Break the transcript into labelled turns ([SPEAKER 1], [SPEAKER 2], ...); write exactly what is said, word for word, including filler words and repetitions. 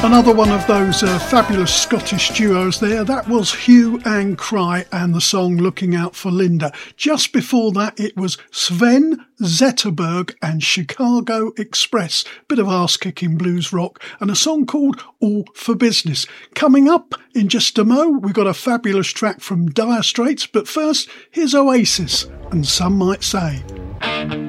[SPEAKER 1] Another one of those uh, fabulous Scottish duos there. That was Hue and Cry and the song Looking Out for Linda. Just before that, it was Sven Zetterberg and Chicago Express. Bit of arse-kicking blues rock and a song called All for Business. Coming up in just a mo, we've got a fabulous track from Dire Straits. But first, here's Oasis and Some Might Say.